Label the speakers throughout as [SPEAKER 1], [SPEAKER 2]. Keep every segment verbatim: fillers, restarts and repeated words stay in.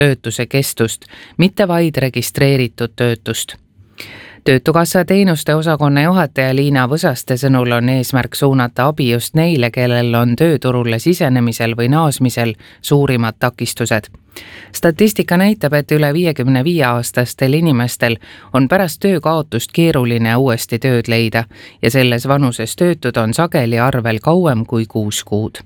[SPEAKER 1] töötuse kestust, mitte vaid registreeritud töötust. Töötukassa teenuste osakonna juhataja Liina Võsaste sõnul on eesmärk suunata abi just neile, kellel on tööturule sisenemisel või naasmisel suurimad takistused. Statistika näitab, et üle viiekümne viie aastastel inimestel on pärast töö kaotust keeruline uuesti tööd leida ja selles vanuses töötud on sageli arvel kauem kui kuus kuud.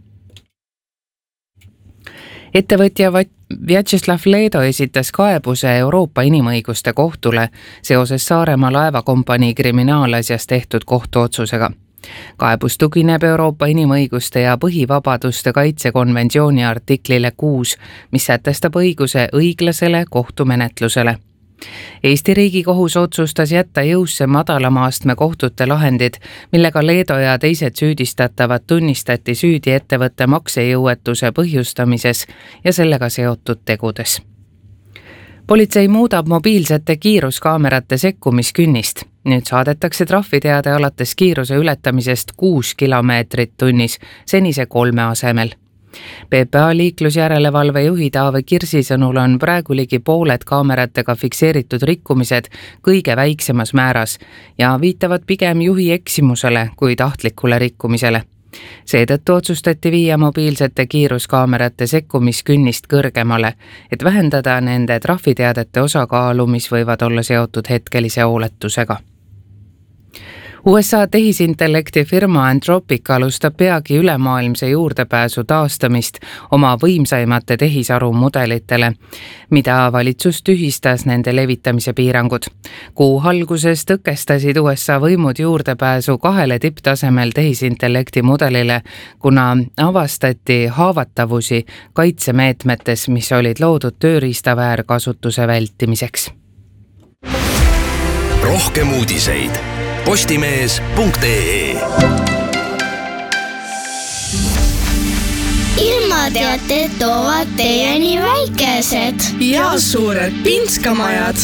[SPEAKER 1] Ettevõtja Vjatšeslav Leedo esitas kaebuse Euroopa Inimõiguste Kohtule seoses Saaremaa laevakompanii kriminaalasjas tehtud kohtuotsusega. Kaebus tugineb Euroopa Inimõiguste ja põhivabaduste kaitsekonventsiooni artiklile kuus, mis sätestab õiguse õiglasele kohtumenetlusele. Eesti Riigikohus otsustas jätta jõusse madalama astme kohtute lahendid, millega Leedo ja teised süüdistatavad tunnistati süüdi ettevõtte maksejõuetuse põhjustamises ja sellega seotud tegudes. Politsei muudab mobiilsete kiiruskaamerate sekkumiskünnist. Nüüd saadetakse trahviteade alates kiiruse ületamisest kuus kilomeetrit tunnis, senise kolme asemel. P P A liiklusjärelevalve juhi Taave Kirsi sõnul on praegu ligi pooled kaameratega fikseeritud rikkumised kõige väiksemas määras ja viitavad pigem juhi eksimusele kui tahtlikule rikkumisele. Seetõttu otsustati viia mobiilsete kiiruskaamerate sekkumiskünnist kõrgemale, et vähendada nende trahviteadete osakaalu, mis võivad olla seotud hetkelise hooletusega. U S A tehisintellekti firma Anthropic alustab peagi ülemaailmse juurdepääsu taastamist oma võimsaimate tehisaru mudelitele, mida valitsus tühistas nende levitamise piirangud. Kuu alguses tõkestasid U S A võimud juurdepääsu kahele tipptasemel tehisintellekti mudelile, kuna avastati haavatavusi kaitsemeetmetes, mis olid loodud tööriistaväärkasutuse vältimiseks.
[SPEAKER 2] Rohkem uudiseid postimees punkt ee.
[SPEAKER 3] Ilmateated toovad teieni väikesed
[SPEAKER 4] ja suured pinskamajad.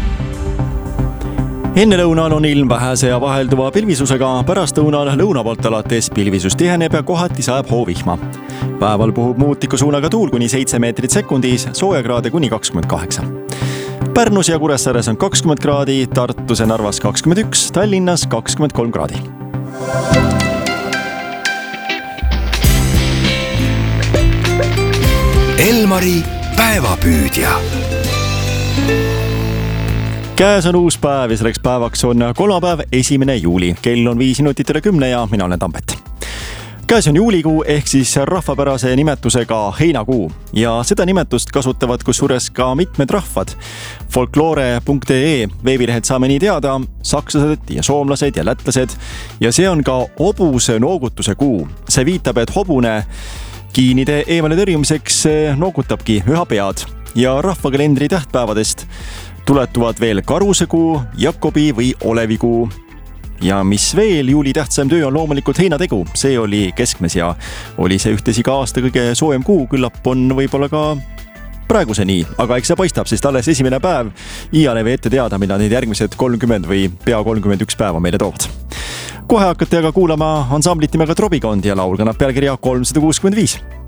[SPEAKER 5] Enne lõunal on ilm vähese ja vahelduva pilvisusega, pärast lõunal lõuna poolt alates pilvisus tiheneb ja kohati sajab hoovihma. Päeval puhub muutiku suunaga tuul kuni seitse meetrit sekundis, soojakraade kuni kakskümmend kaheksa. Pärnus ja Kuressaares on kakskümmend kraadi, Tartus ja Narvas kakskümmend üks, Tallinnas kakskümmend kolm kraadi.
[SPEAKER 2] Elmari päevapüüdja.
[SPEAKER 5] Käes on uus päev ja selleks päevaks on kolmapäev, esimene juuli. Kell on viis minutit üle kümne ja mina olen Tambet. Käes on juulikuu ehk siis rahvapärase nimetusega heinakuu ja seda nimetust kasutavad kusjuures ka mitmed rahvad. Folklore punkt ee veebilehed saame nii teada, sakslased ja soomlased ja lätlased ja see on ka hobuse noogutuse kuu. See viitab, et hobune kiinide eemale tõrjumiseks noogutabki üha pead ja rahvakalendri tähtpäevadest tuletuvad veel karusekuu, Jakobi või olevikuu. Ja mis veel, juuli tähtsam töö on loomulikult heinategu. See oli keskmes ja oli see ühtesi ka aasta kõige soojem kuu, küllap on võib-olla ka praegu see nii, aga eks see paistab, sest alles esimene päev iiale või ette teada, mida need järgmised kolmkümmend või pea kolmkümmend üks päeva meile toovad. Kohe hakkate aga kuulama ansamblit nimega Trobikond ja laul kannab pealkirja kolmsada kuuskümmend viis.